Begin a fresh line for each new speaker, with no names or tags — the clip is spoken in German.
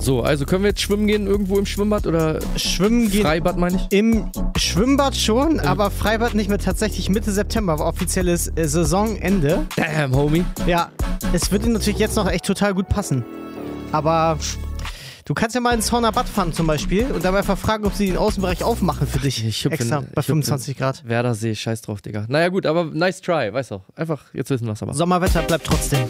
So, also können wir jetzt schwimmen gehen irgendwo im Schwimmbad oder
Schwimmen gehen
Freibad, meine ich?
im Schwimmbad schon, aber Freibad nicht mehr. Tatsächlich Mitte September war offizielles Saisonende.
Damn, Homie.
Ja, es würde natürlich jetzt noch echt total gut passen. Aber du kannst ja mal ins Sauna-Bad fahren zum Beispiel und dann einfach fragen, ob sie den Außenbereich aufmachen für dich. Extra bei 25 Grad.
Werder See, scheiß drauf, Digga. Naja gut, aber nice try, weißt du. Einfach, jetzt wissen wir es aber.
Sommerwetter bleibt trotzdem.